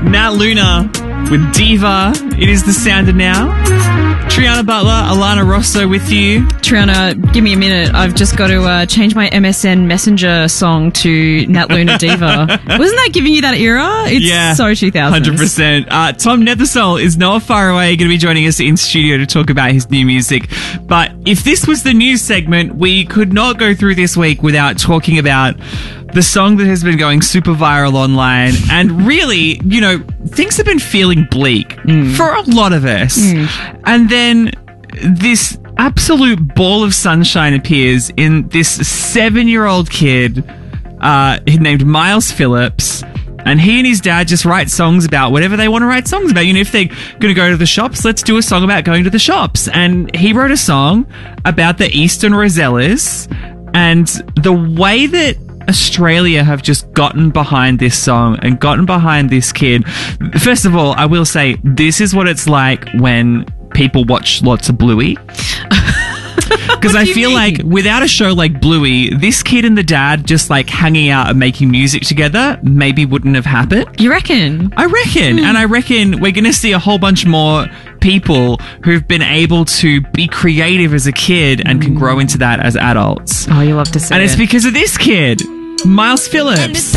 Nat Luna with Diva. It is the sound of now. Triana Butler, Alana Rosso with you. Triana, give me a minute. I've just got to change my MSN Messenger song to Nat Luna Diva. Wasn't that giving you that era? It's so 2000s. 100%. Tom Nethersole is not far away, going to be joining us in studio to talk about his new music. But if this was the news segment, we could not go through this week without talking about the song that has been going super viral online. And really, you know, things have been feeling bleak for a lot of us. And then this absolute ball of sunshine appears in this 7-year-old kid named Miles Phillips. And he and his dad just write songs about whatever they want to write songs about. You know, if they're going to go to the shops, let's do a song about going to the shops. And he wrote a song about the Eastern Rosellas. And the way that Australia have just gotten behind this song and gotten behind this kid. First of all, I will say this is what it's like when people watch lots of Bluey. Because I feel like without a show like Bluey, this kid and the dad just like hanging out and making music together maybe wouldn't have happened. You reckon? I reckon. And I reckon we're going to see a whole bunch more people who've been able to be creative as a kid and can grow into that as adults. Oh, you love to see it. And it's because of this kid, Miles Phillips.